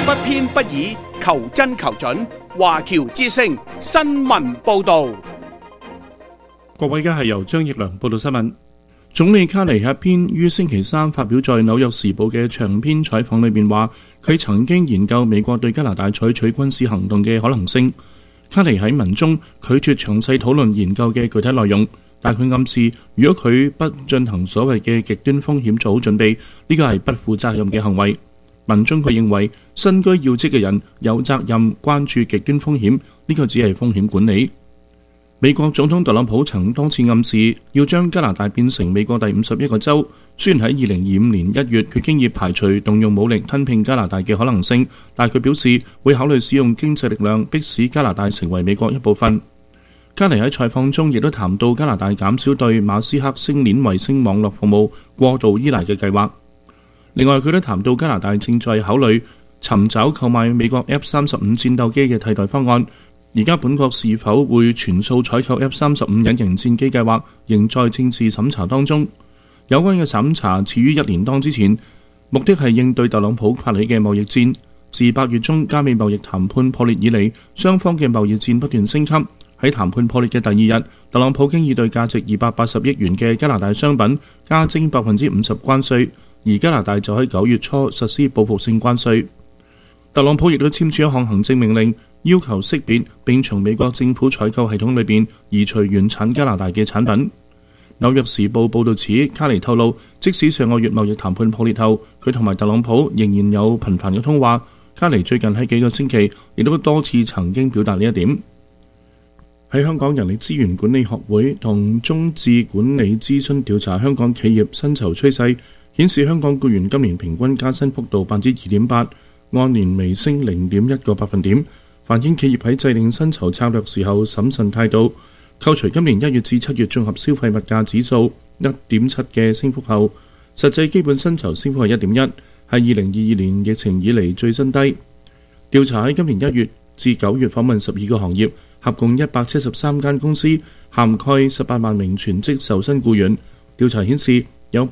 不偏不倚，求真求準。華僑之聲新聞報導。 各位，而家係由張奕良報道新聞。總理卡尼喺一篇於星期三發表在《紐約時報》嘅長篇採訪裏面話，佢曾經研究美國對加拿大採取軍事行動嘅可能性。卡尼喺文中拒絕詳細討論研究嘅具體內容，但佢暗示，如果佢不進行所謂嘅極端風險做好準備，呢個係不負責任嘅行為。文中佢認為，身居要職嘅人有責任關注極端風險，呢個只係風險管理。美國總統特朗普曾多次暗示要將加拿大變成美國第51個州。雖然喺2025年1月佢經已排除動用武力吞併加拿大嘅可能性，但佢表示會考慮使用經濟力量迫使加拿大成為美國一部分。卡尼喺採訪中亦都談到加拿大減少對馬斯克星鏈衛星網絡服務過度依賴嘅計劃。另外，佢都談到加拿大正在考慮尋找購買美國 F-35戰鬥機嘅替代方案。而家本國是否會全數採購 F-35隱形戰機計劃，仍在政治審查當中。有關嘅審查始於1年多之前，目的係應對特朗普發起嘅貿易戰。自8月中加美貿易談判破裂以嚟，雙方嘅貿易戰不斷升級。喺談判破裂嘅第二日，特朗普經已對價值280億元嘅加拿大商品加徵50%關稅，而加拿大就喺9月初實施報復性關稅。特朗普亦都簽署一項行政命令，要求識別並從美國政府採購系統裏邊移除原產加拿大嘅產品。紐約時報報導指，卡尼透露，即使上個月貿易談判破裂後，佢同埋特朗普仍然有頻繁嘅通話。卡尼最近喺幾個星期亦都多次曾經表達呢一點。喺香港人力資源管理學會同中智管理諮詢調查香港企業薪酬趨勢，顯示香港僱員今年平均加薪幅度2.8%，按年微升0.1個百分點。反映企業喺制定薪酬策略時候審慎態度。扣除今年1月至7月綜合消費物價指數1.7嘅升幅後，實際基本薪酬升幅係1.1%，係2022年疫情以嚟最新低。調查喺今年1月至9月訪問12個行業，合共173間公司，涵蓋18萬名全職受薪僱員。調查顯示有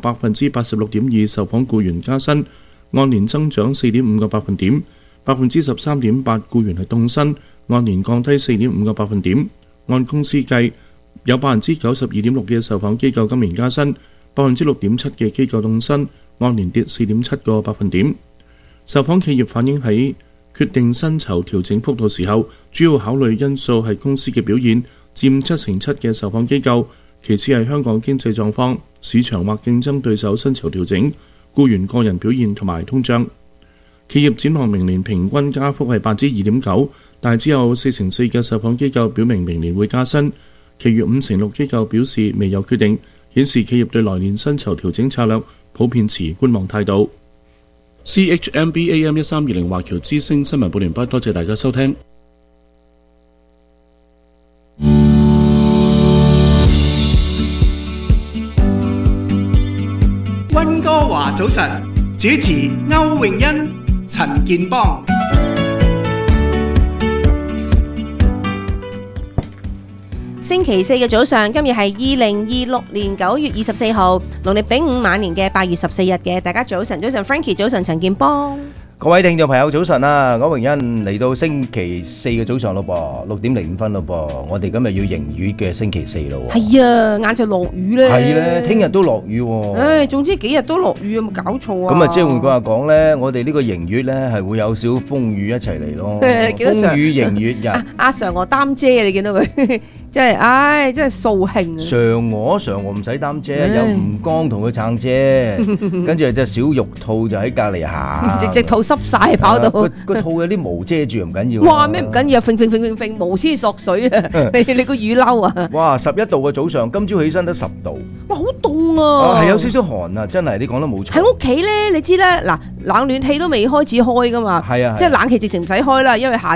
86.2%受訪僱員加薪，按年增長4.5個百分點。13.8% 僱員係凍薪，按年降低4.5個百分點。按公司計，有92.6%嘅受訪機構今年加薪，6.7%嘅機構凍薪，按年跌4.7個百分點。受訪企業反映喺決定薪酬調整幅度時候，主要考慮因素係公司嘅表現，佔7成7嘅受訪機構，其次係香港經濟狀況、市場或競爭對手薪酬調整、僱員個人表現同埋通脹。企業展望明年平均加幅係2.9%，但只有4成4嘅受訪機構表明明年會加薪，其餘5成6機構表示未有決定，顯示企業對來年薪酬調整策略普遍持觀望態度。CHMB AM 1320華僑之聲新聞報完畢，多謝大家收聽。 溫哥華早晨，主持歐詠欣、陳健邦。 星期四嘅早上，今日係2026年9月24號，農曆丙午晚年嘅8月14日嘅。大家早晨，早晨 Frankie， 早晨陳健邦。 各位聽眾朋友早晨啊！歐詠欣嚟到星期四嘅早上咯噃，6:05咯噃，我哋今日要迎雨嘅星期四咯。 係啊，晏晝落雨咧。 係咧，聽日都落雨喎。 唉，總之幾日都落雨，有冇搞錯啊？ 咁啊，即係換句話講咧，我哋呢個迎月咧係會有少風雨一齊嚟咯。風雨迎月日。 阿常我擔遮，你見到佢？真係，唉，真係掃興啊！ 常我唔使擔遮，有吳剛同佢撐遮，跟住隻小玉兔就喺隔離行， 隻兔濕晒跑到， 個兔有啲毛遮住唔緊要。 哇！咩唔緊要，揈無絲索水啊！你個雨褸啊！ 哇！11度嘅早上，今朝起身得10度， 哇！好凍啊！ 係有少少寒啊！真係你講得冇錯。 喺屋企咧，你知咧嗱，冷暖氣都未開始開噶嘛， 係啊， 即係冷氣直情唔使開啦，因為夏天。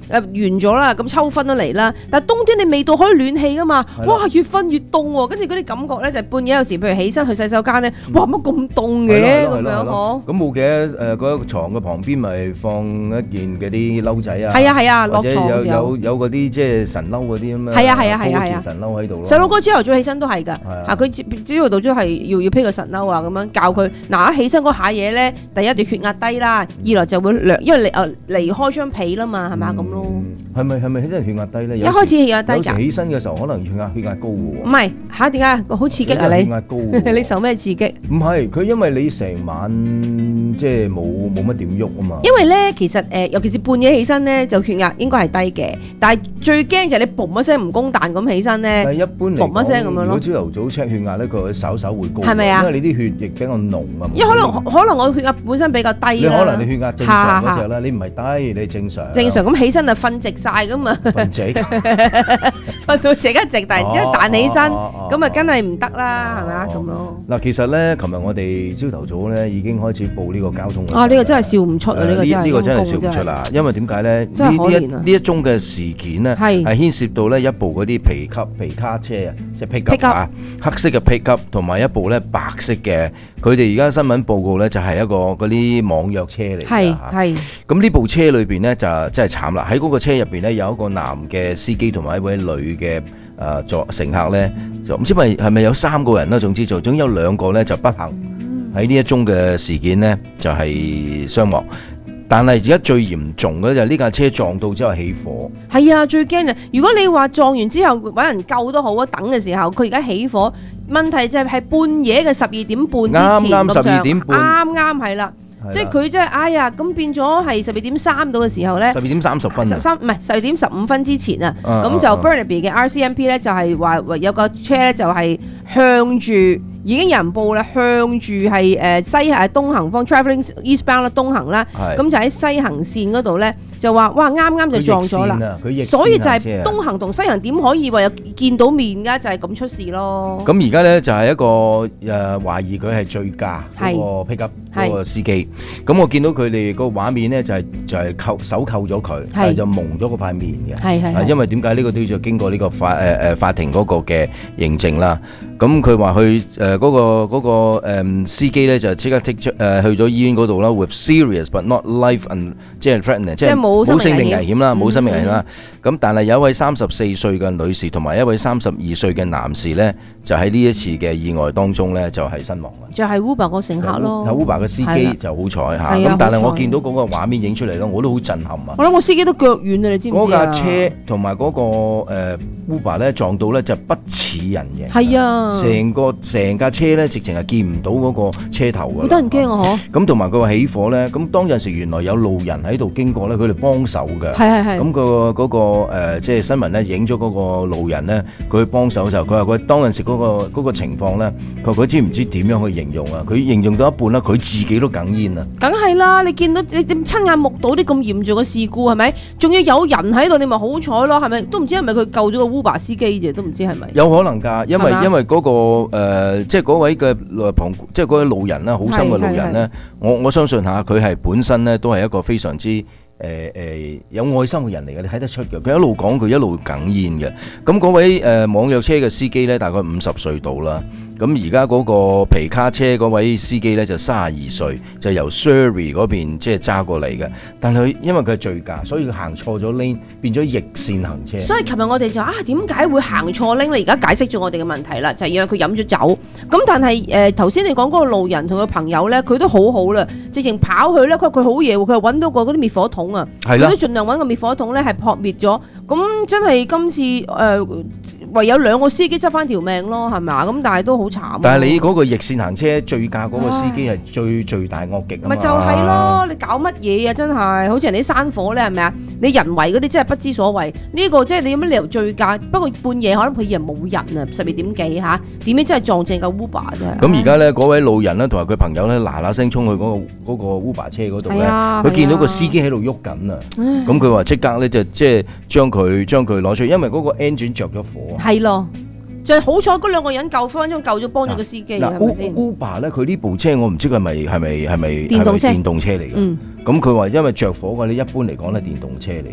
完咗啦，咁秋分都嚟啦，但係冬天你未到可以暖氣噶嘛，哇越瞓越凍喎，跟住嗰啲感覺咧就半夜有時譬如起身去洗手間咧，哇乜咁凍嘅咁樣嗬？ 咁冇嘅嗰個牀嘅旁邊咪放一件嗰啲褸仔啊， 係啊，落或者牀有嗰啲即係神褸嗰啲咁樣， 係啊， 神褸喺度咯。 細佬哥朝頭早起身都係㗎，佢朝頭早都係要披個神褸啊咁樣教佢，嗱一起身嗰下嘢咧，第一對血壓低啦，二來就會涼，因為離開張被啦嘛，係咪咁咯？ 係咪真係血壓低咧？ 一開始血壓低㗎， 有時起身嘅時候可能血壓高嘅喎。 唔係嚇，點解好刺激啊你？ 血壓高喎， 你受咩刺激？ 唔係佢，因為你成晚即係冇乜點喐啊嘛。 因為咧，其實尤其是半夜起身咧，就血壓應該係低嘅。但係最驚就係你嘣一聲唔公彈咁起身咧， 但係一般嚟嘣一聲咁樣咯。 如果朝頭早 check 血壓咧，佢會稍會高。 係咪啊？ 因為你啲血液比較濃啊。 因為可能我血壓本身比較低啦。 你可能你血壓正常嗰隻啦，你唔係低，你正常。 正常咁起身就瞓直晒咁啊！ 瞓直， 瞓到成一直，突然之間彈起身，咁啊梗係唔得啦，係咪啊咁咯？ 嗱，其實咧，琴日我哋朝頭早咧已經開始報呢個交通。 啊，呢個真係笑唔出啊！呢個真係笑唔出啦，因為點解咧？ 真係可憐啊！ 呢一宗嘅事件咧，係牽涉到咧一部嗰啲皮卡車啊，即係 pickup 啊，黑色嘅 pickup 同埋一部咧白色嘅。佢哋而家新聞報告咧就係一個嗰啲網約車嚟㗎。係。咁呢部車裏邊咧就真係慘啦！喺嗰個車入邊咧有一個男嘅司機同埋一位女嘅乘客咧，就唔知係咪有3個人啦。總之總有2個咧就不幸喺呢一宗嘅事件咧就係傷亡。但係而家最嚴重嘅就係呢架車撞到之後起火。係啊，最驚啊！如果你話撞完之後揾人救都好啊，等嘅時候佢而家起火，問題就係半夜嘅12點半之前啱12點半， 啱係啦。即係佢真係哎呀，咁變咗係12點3到嘅時候咧 ，12點30分， 唔係12點15分之前啊。咁就 Burnaby 嘅 RCMP 咧就係話有個車咧就係向住已經有人報啦，向住係東行方 travelling eastbound 啦，東行啦，咁就喺西行線嗰度咧。就話哇啱就撞咗啦，所以就係東行同西行點可以話有見到面㗎？就係咁出事咯。咁而家咧就係一個懷疑佢係醉駕嗰個 pickup 嗰個司機。咁我見到佢哋個畫面咧就係手扣咗佢，但係就蒙咗嗰塊面嘅。因為點解呢個都要經過呢個法庭嗰個嘅認證啦。咁佢話佢嗰個司機咧就即刻去咗醫院嗰度啦 ，with serious but not life and 即係 threatening 即係冇生命危險啦，冇生命危險啦。咁但係有一位34歲嘅女士同埋一位32歲嘅男士咧，就喺呢一次嘅意外當中咧就係身亡啦。 就係 Uber 個乘客咯 ，Uber 嘅司機就好彩嚇。咁但係我見到嗰個畫面影出嚟咧，我都好震撼啊！ 我諗我司機都腳軟啊，你知唔知啊？ 嗰架車同埋嗰個Uber 咧撞到咧就不似人嘅。 係啊， 成架車咧直情係見唔到嗰個車頭㗎。 好得人驚啊！嗬。咁同埋佢話起火咧，咁當陣時原來有路人喺度經過咧，佢哋幫手嘅。 係。 咁嗰個即係新聞咧影咗嗰個路人咧，佢去幫手就佢話佢當陣時嗰個情況咧，佢知唔知點樣去形容啊？佢形容到一半啦，佢自己都哽咽啊！ 梗係啦，你見到你點親眼目睹啲咁嚴重嘅事故係咪？仲要有人喺度，你咪好彩咯，係咪？都唔知係咪佢救咗個 Uber 司機啫，都唔知係咪？ 有可能㗎，因為嗰個即係嗰位嘅即係嗰位路人啦，好心嘅路人咧，我相信下佢係本身咧都係一個非常之有愛心嘅人嚟嘅，你睇得出嘅。佢一路講，佢一路哽咽嘅。咁嗰位網約車嘅司機咧，大概50歲到啦。咁而家嗰個皮卡車嗰位司機咧就32歲，就由 Surrey 嗰邊即係揸過嚟嘅。但係因為佢係醉駕，所以佢行錯咗 lane，變咗逆線行車。 所以琴日我哋就點解會行錯 lane？你而家解釋咗我哋嘅問題啦，就係因為佢飲咗酒。咁但係頭先你講嗰個路人同佢朋友咧，佢都好好啦，直情跑去咧，佢好嘢喎，佢係揾到個嗰啲滅火筒啊，佢都盡量揾個滅火筒咧係撲滅咗。咁真係今次唯有2個司機執翻條命咯，係咪啊？咁但係都好慘。 但係你嗰個逆線行車醉駕嗰個司機係最大惡極啊嘛！ 咪就係咯，你搞乜嘢啊？真係好似人哋山火咧，係咪啊？你人為嗰啲真係不知所謂。呢個即係你有乜理由醉駕？不過半夜可能佢以為冇人啊，12點幾嚇，點知真係撞正個 Uber 啫。 咁而家咧嗰位路人咧同埋佢朋友咧嗱聲衝去嗰個 Uber 車嗰度咧，佢見到個司機喺度喐緊啊！咁佢話即刻咧就即係將佢攞出，因為嗰個 engine 着咗火。 係咯，就係好彩嗰2個人救翻，救咗幫咗個司機，係咪先 ？Uber 咧，佢呢部車我唔知佢係咪電動車嚟嘅。咁佢話因為着火嘅，你一般嚟講咧電動車嚟嘅。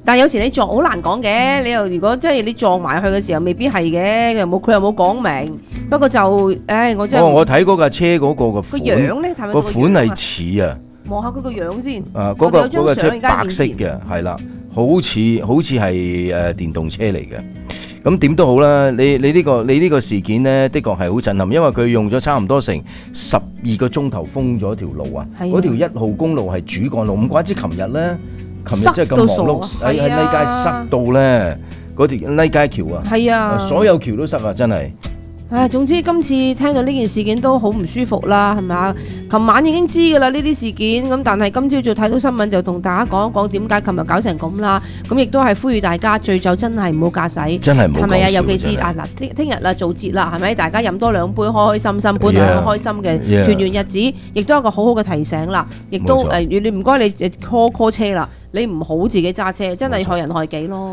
但係有時你撞好難講嘅，你又如果即係你撞埋去嘅時候，未必係嘅，佢又冇講明。不過就我真係我睇嗰架車嗰個個樣咧， 個款係似啊， 望下佢個樣先。 嗰個車白色嘅，係啦，好似係電動車嚟嘅。咁點都好啦，你呢個事件呢，的確係好震撼，因為佢用咗差唔多成12個鐘頭封咗條路啊。嗰條1號公路係主幹路，唔怪之琴日即係咁忙碌，喺呢街塞到咧，嗰條呢街橋啊，係啊，所有橋都塞啊，真係。 總之今次聽到呢件事件都好唔舒服啦，係咪啊？琴晚已經知㗎啦呢啲事件，咁但係今朝早睇到新聞就同大家講一講點解琴日搞成咁啦。咁亦都係呼籲大家醉酒真係唔好駕駛， 真係唔好講笑，係咪啊？ 尤其是聽日啦做節啦，係咪？大家飲多2杯，開開心心，本來好開心嘅團圓日子，亦都係一個好好嘅提醒啦。亦都你唔該你call 車啦，你唔好自己揸車，真係害人害己咯。